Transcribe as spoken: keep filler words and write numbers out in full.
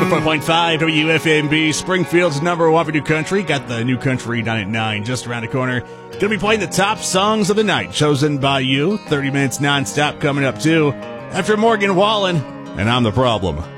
one oh four point five W F M B, Springfield's number one for new country. Got the new country done at nine, just around the corner. Gonna be playing the top songs of the night, chosen by you. thirty minutes nonstop coming up, too. After Morgan Wallen, and I'm the Problem.